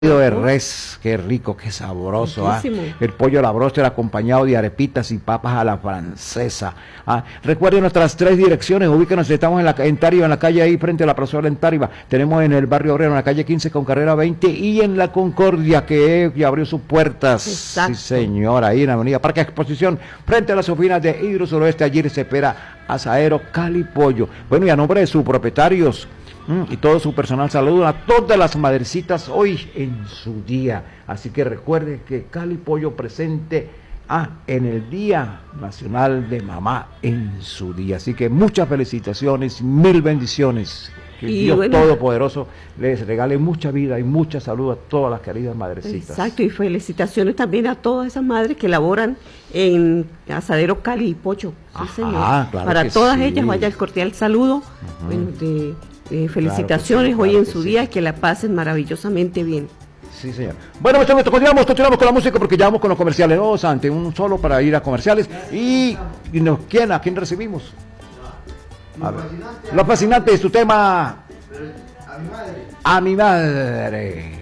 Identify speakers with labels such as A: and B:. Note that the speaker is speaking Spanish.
A: de res, qué rico, qué sabroso, el pollo a la bróster acompañado de arepitas y papas a la francesa. Recuerden nuestras 3 direcciones, ubíquenos, estamos en Tariba, en la calle ahí frente a la plazuela en Tariba, tenemos en el barrio Obrero, en la calle 15 con carrera 20 y en la Concordia que abrió sus puertas.
B: Exacto.
A: Sí señor, ahí en la avenida Parque Exposición, frente a las oficinas de Hidro Suroeste, allí se espera Asadero Cali Pollo. Bueno, y a nombre de sus propietarios y todo su personal, saludo a todas las madrecitas hoy en su día, así que recuerde que Cali Pollo presente en el Día Nacional de Mamá en su día, así que muchas felicitaciones, mil bendiciones, que Dios Todopoderoso les regale mucha vida y mucha salud a todas las queridas madrecitas.
B: Exacto, y felicitaciones también a todas esas madres que laboran en Asadero Cali Pollo, sí señor,
A: claro,
B: para todas
A: sí.
B: ellas vaya el cordial saludo, bueno, felicitaciones hoy en su día, que la pasen maravillosamente bien.
A: Sí, señor. Bueno, continuamos con la música porque ya vamos con los comerciales. No, Santi, un solo para ir a comerciales. ¿A quién recibimos? Los fascinantes, su tema.
C: A mi madre.
A: A mi madre.